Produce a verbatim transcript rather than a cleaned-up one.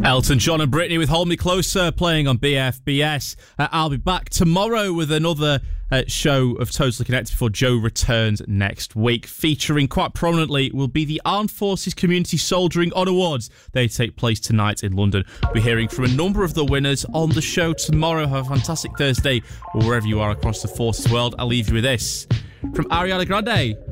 Elton John and Britney with Hold Me Closer playing on B F B S. Uh, I'll be back tomorrow with another uh, show of Totally Connected before Joe returns next week. Featuring quite prominently will be the Armed Forces Community Soldiering Honour Awards. They take place tonight in London. We'll be hearing from a number of the winners on the show tomorrow. Have a fantastic Thursday, or wherever you are across the forces world. I'll leave you with this from Ariana Grande.